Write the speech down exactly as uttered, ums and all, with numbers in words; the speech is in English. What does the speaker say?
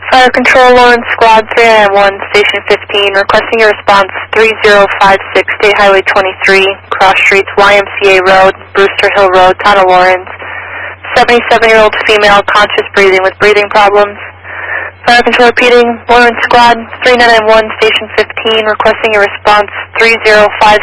Fire Control, Lawrence Squad three nine one, Station fifteen, requesting a response three zero five six, State Highway twenty-three, cross streets Y M C A Road, Brewster Hill Road, Town of Lawrence. seventy-seven-year-old female, conscious breathing with breathing problems. Fire Control repeating, Lawrence Squad three nine one, Station fifteen, requesting a response three zero five